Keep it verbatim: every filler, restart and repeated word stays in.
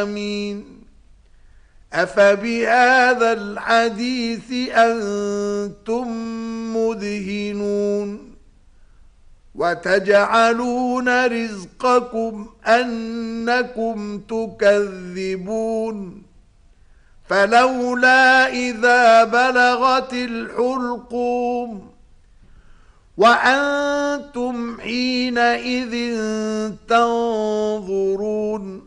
آمين. أفبهذا الحديث أنتم مدهنون وتجعلون رزقكم أنكم تكذبون فلولا إذا بلغت الحلقوم وأنتم حينئذ تنظرون